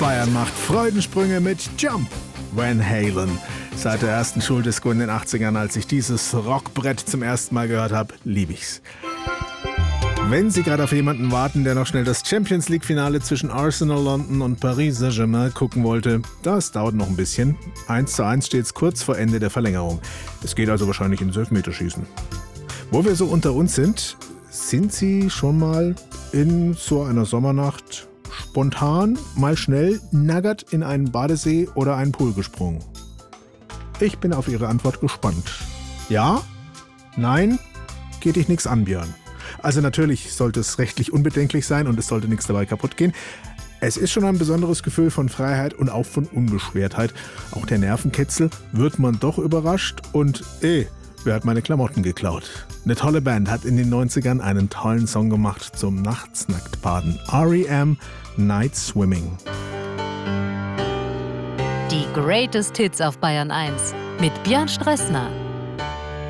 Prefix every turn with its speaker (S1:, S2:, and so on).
S1: Bayern macht Freudensprünge mit Jump. Van Halen. Seit der ersten Schuldisco in den 80ern, als ich dieses Rockbrett zum ersten Mal gehört habe, liebe ich's. Wenn Sie gerade auf jemanden warten, der noch schnell das Champions-League-Finale zwischen Arsenal London und Paris Saint-Germain gucken wollte, das dauert noch ein bisschen. 1:1 steht's kurz vor Ende der Verlängerung. Es geht also wahrscheinlich ins Elfmeterschießen. Wo wir so unter uns sind Sie schon mal in so einer Sommernacht spontan, mal schnell, naggert in einen Badesee oder einen Pool gesprungen? Ich bin auf Ihre Antwort gespannt. Ja? Nein? Geht dich nichts an, Björn. Also natürlich sollte es rechtlich unbedenklich sein und es sollte nichts dabei kaputt gehen. Es ist schon ein besonderes Gefühl von Freiheit und auch von Unbeschwertheit. Auch der Nervenkitzel, wird man doch überrascht und wer hat meine Klamotten geklaut? Eine tolle Band hat in den 90ern einen tollen Song gemacht zum Nachtsnacktbaden. R.E.M. Night Swimming.
S2: Die Greatest Hits auf Bayern 1 mit Björn Stressner.